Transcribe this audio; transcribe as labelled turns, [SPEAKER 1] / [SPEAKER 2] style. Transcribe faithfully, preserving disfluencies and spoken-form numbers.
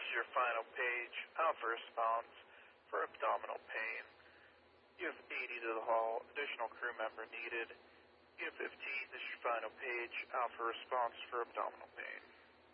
[SPEAKER 1] is your final page. Alpha response for abdominal pain. U F eighty to the hall. Additional crew member needed. U F fifteen, this is your final page. Alpha response for abdominal pain.